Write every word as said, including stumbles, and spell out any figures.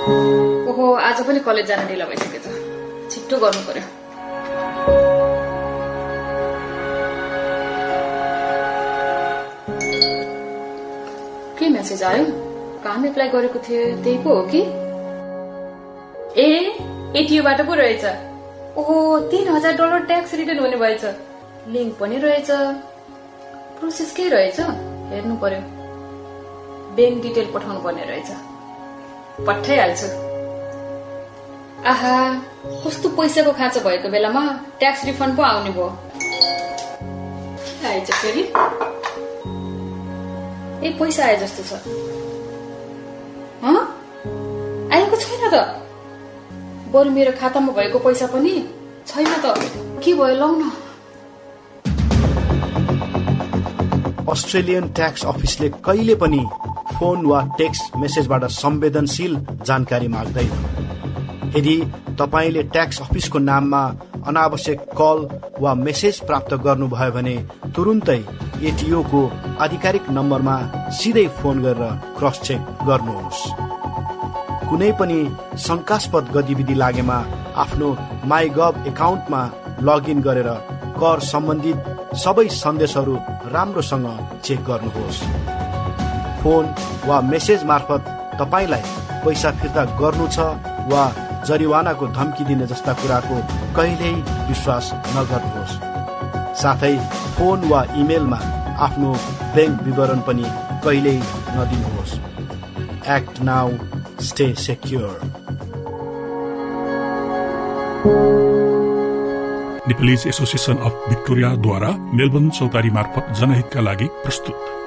ओहो, आज पनि कलेज जान ढिलो भइसकेछ। छिट्टो गर्नु पर्यो। के मेसेज आयो? काम एप्लाई गरेको थिए, त्यही पो हो कि? ए एटिओबाट पो रहेछ। ओहो, तीन हजार डलर ट्याक्स रिटर्न हुने भएछ। लिङ्क पनि रहेछ। प्रोसेस के रहेछ हेर्नु पर्यो। ब्याङ्क डिटेल पठाउनु पर्ने रहेछ। पठाइहाल्छु। आहा, कस्तो पैसाको खाँचो भएको बेलामा ट्याक्स रिफन्ड पो आउने भयो। के आएछ फेरि? ए पैसा आए जस्तो छ। आएको छैन त। बरु मेरो खातामा भएको पैसा पनि छैन त। के भयो लौ न। अस्ट्रेलियन ट्याक्स अफिसले कहिले पनि फोन वा टेक्स्ट मेसेजबाट संवेदनशील जानकारी माग्दैन। यदि तपाईले ट्याक्स अफिसको नाममा अनावश्यक कल वा मेसेज प्राप्त गर्नुभयो भने तुरुन्तै एटिओ को आधिकारिक नम्बरमा सिधै फोन गरेर क्रस चेक गर्नुहोस्। कुनै पनि शंकास्पद गतिविधि लागेमा आफ्नो माइगभ एकाउन्टमा लगइन गरेर कर सम्बन्धित सबै सन्देशहरू राम्रोसँग चेक गर्नुहोस्। फोन वा मेसेज मार्फत तपाईलाई पैसा फिर्ता गर्नु छ वा जरिवानाको धम्की दिने जस्ता कुराको कहिल्यै विश्वास नगर्नुहोस्। साथै फोन वा इमेलमा आफ्नो ब्याङ्क विवरण पनि कहिल्यै नदिनुहोस्। Act now, stay secure. Nepalese association of भिक्टोरियाद्वारा Melbourne चौतारी मार्फत जनहितका लागि प्रस्तुत।